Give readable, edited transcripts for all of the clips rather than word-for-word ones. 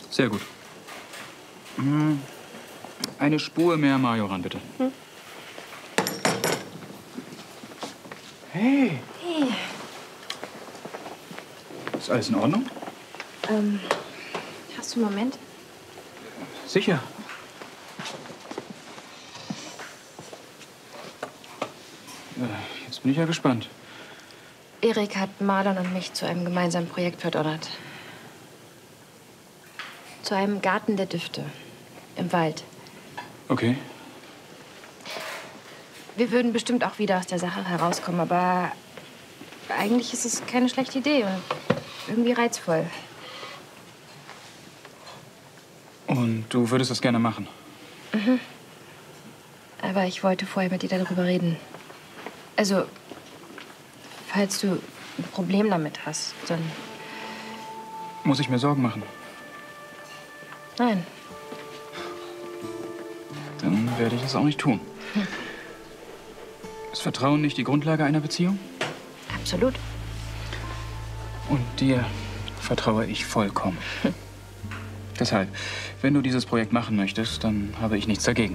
Sehr gut. Eine Spur mehr Majoran, bitte. Hey. Hey. Ist alles in Ordnung? Hast du einen Moment? Sicher. Jetzt bin ich ja gespannt. Erik hat Marlon und mich zu einem gemeinsamen Projekt verdonnert. Zu einem Garten der Düfte. Im Wald. Okay. Wir würden bestimmt auch wieder aus der Sache herauskommen, aber eigentlich ist es keine schlechte Idee und irgendwie reizvoll. Und du würdest das gerne machen? Aber ich wollte vorher mit dir darüber reden. Also, falls du ein Problem damit hast, dann... Muss ich mir Sorgen machen? Nein. Dann werde ich es auch nicht tun. Ist Vertrauen nicht die Grundlage einer Beziehung? Absolut. Und dir vertraue ich vollkommen. Deshalb, wenn du dieses Projekt machen möchtest, dann habe ich nichts dagegen.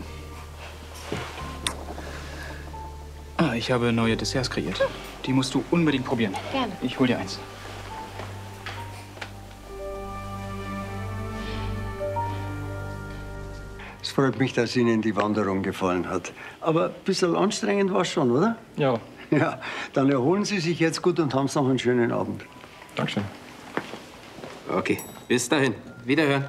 Ich habe neue Desserts kreiert. Die musst du unbedingt probieren. Gerne. Ich hol dir eins. Es freut mich, dass Ihnen die Wanderung gefallen hat. Aber ein bisschen anstrengend war es schon, oder? Ja. Ja, dann erholen Sie sich jetzt gut und haben noch einen schönen Abend. Dankeschön. Okay, bis dahin. Wiederhören.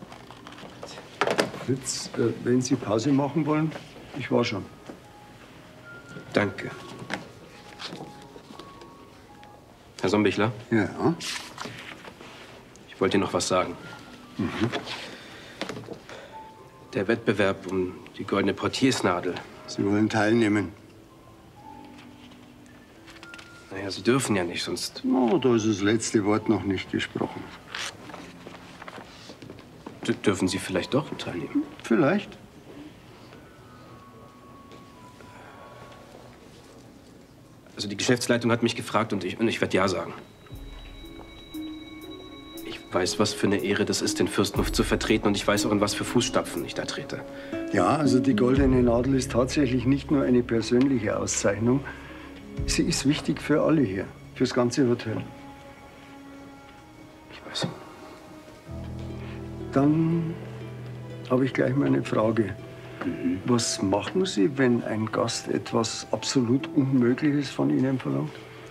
Fritz, wenn Sie Pause machen wollen, ich war schon. Danke. Herr Sombichler, Ja. ich wollte Ihnen noch was sagen. Der Wettbewerb um die goldene Portiersnadel. Sie wollen teilnehmen. Naja, Sie dürfen ja nicht, sonst... Oh, da ist das letzte Wort noch nicht gesprochen. Dürfen Sie vielleicht doch teilnehmen? Vielleicht. Also die Geschäftsleitung hat mich gefragt und ich werde ja sagen. Ich weiß, was für eine Ehre das ist, den Fürstenhof zu vertreten, und ich weiß auch, in was für Fußstapfen ich da trete. Ja, also die Goldene Nadel ist tatsächlich nicht nur eine persönliche Auszeichnung. Sie ist wichtig für alle hier, fürs ganze Hotel. Ich weiß. Dann habe ich gleich mal eine Frage. Was machen Sie, wenn ein Gast etwas absolut Unmögliches von Ihnen verlangt?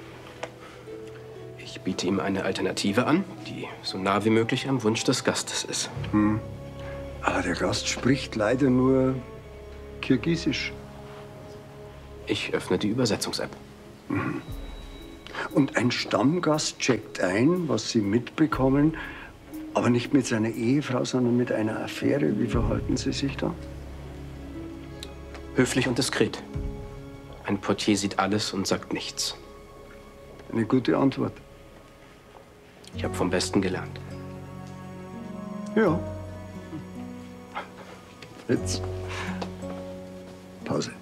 Ich biete ihm eine Alternative an, die so nah wie möglich am Wunsch des Gastes ist. Aber der Gast spricht leider nur Kirgisisch. Ich öffne die Übersetzungs-App. Und ein Stammgast checkt ein, was Sie mitbekommen, aber nicht mit seiner Ehefrau, sondern mit einer Affäre. Wie verhalten Sie sich da? Höflich und diskret. Ein Portier sieht alles und sagt nichts. Eine gute Antwort. Ich habe vom Besten gelernt. Ja. Jetzt Pause.